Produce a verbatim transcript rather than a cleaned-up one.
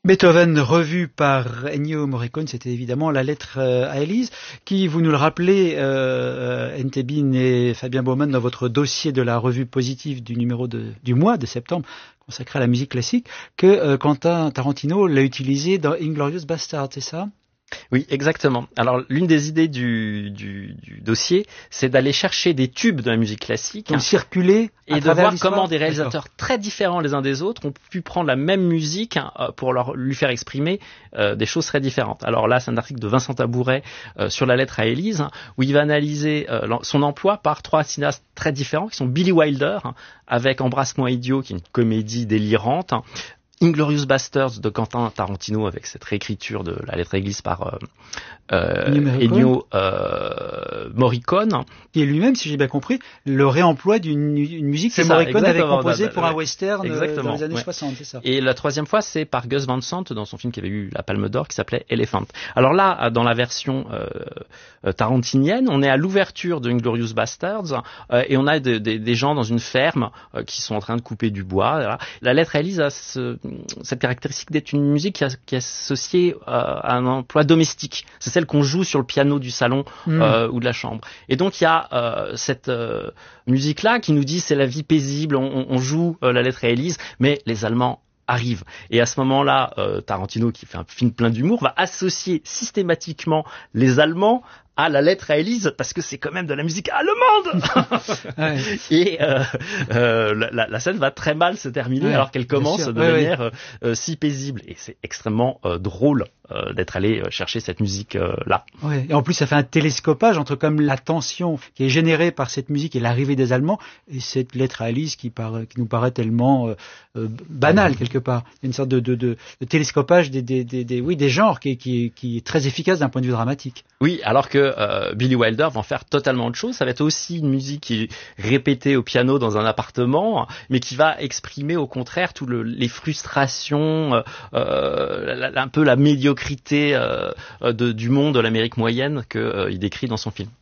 Beethoven revu par Ennio Morricone, c'était évidemment la lettre à Élise, qui, vous nous le rappelez, euh, Entebin et Fabien Baumann, dans votre dossier de la revue positive du numéro de, du mois de septembre, consacré à la musique classique, que euh, Quentin Tarantino l'a utilisé dans Inglourious Basterds, c'est ça ? Oui, exactement. Alors, l'une des idées du, du, du dossier, c'est d'aller chercher des tubes de la musique classique. Donc, circuler et de voir comment des réalisateurs D'accord. très différents les uns des autres ont pu prendre la même musique pour leur, lui faire exprimer euh, des choses très différentes. Alors là, c'est un article de Vincent Tabouret euh, sur la lettre à Élise, où il va analyser euh, son emploi par trois cinéastes très différents, qui sont Billy Wilder, hein, avec Embrasse-moi idiot, qui est une comédie délirante, hein, Inglourious Basterds de Quentin Tarantino avec cette réécriture de la lettre à Élise par euh, euh, Ennio euh, Morricone. Qui est lui-même, si j'ai bien compris, le réemploi d'une une musique que Morricone avait composée pour un western exactement, dans les années ouais. soixante, c'est ça. Et la troisième fois, c'est par Gus Van Sant dans son film qui avait eu la Palme d'Or qui s'appelait Elephant. Alors là, dans la version euh, tarantinienne, on est à l'ouverture de Inglourious Basterds euh, et on a de, de, des gens dans une ferme euh, qui sont en train de couper du bois. Voilà. La lettre à Élise a ce cette caractéristique d'être une musique qui, a, qui est associée euh, à un emploi domestique. C'est celle qu'on joue sur le piano du salon mmh. euh, ou de la chambre. Et donc il y a euh, cette euh, musique-là qui nous dit c'est la vie paisible, on, on joue euh, la lettre à Élise, mais les Allemands arrivent. Et à ce moment-là, euh, Tarantino, qui fait un film plein d'humour, va associer systématiquement les Allemands à la lettre à Élise, parce que c'est quand même de la musique allemande. ouais. Et euh, euh, la, la scène va très mal se terminer, ouais, alors qu'elle commence de ouais, manière ouais. Euh, si paisible. Et c'est extrêmement euh, drôle euh, d'être allé chercher cette musique-là. Euh, ouais. Et en plus, ça fait un télescopage entre comme la tension qui est générée par cette musique et l'arrivée des Allemands, et cette lettre à Élise qui, paraît, qui nous paraît tellement euh, euh, banale, quelque part. Il y a une sorte de, de, de, de télescopage des, des, des, des, oui, des genres qui, qui, qui est très efficace d'un point de vue dramatique. Oui, alors que euh, Billy Wilder va en faire totalement autre chose. Ça va être aussi une musique qui est répétée au piano dans un appartement, mais qui va exprimer au contraire tout le, les frustrations, euh, la, la, un peu la médiocrité euh, de, du monde de l'Amérique moyenne qu'il euh, décrit dans son film.